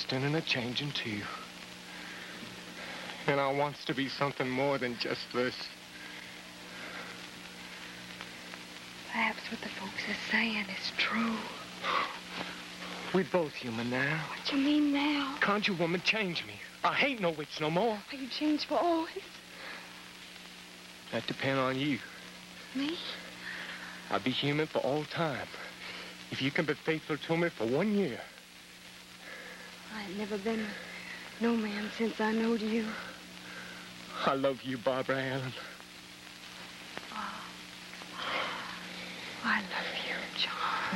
shifting and a changing too. And I wants to be something more than just this. Perhaps what the folks are saying is true. We both human now. What you mean now? Can't you, woman, change me? I hate no witch no more. Are you changed for always? That depend on you. Me? I'll be human for all time. If you can be faithful to me for 1 year. I ain't never been no man since I knowed you. I love you, Barbara Allen. Oh, I love